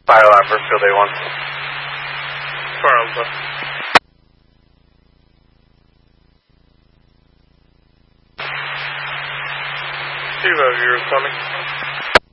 Fire alarm for field A1. Fire Alpha. Two viewers coming.